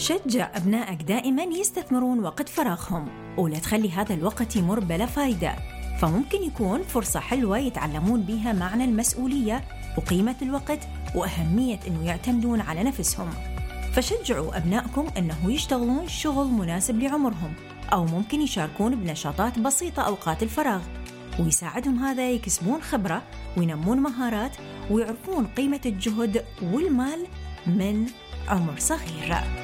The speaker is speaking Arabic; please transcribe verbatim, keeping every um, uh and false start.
شجع أبنائك دائماً يستثمرون وقت فراغهم، ولا تخلي هذا الوقت يمر بلا فايدة، فممكن يكون فرصة حلوة يتعلمون بيها معنى المسؤولية وقيمة الوقت وأهمية أنه يعتمدون على نفسهم. فشجعوا أبنائكم أنه يشتغلون شغل مناسب لعمرهم، أو ممكن يشاركون بنشاطات بسيطة أوقات الفراغ، ويساعدهم هذا يكسبون خبرة وينمون مهارات ويعرفون قيمة الجهد والمال من عمر صغير.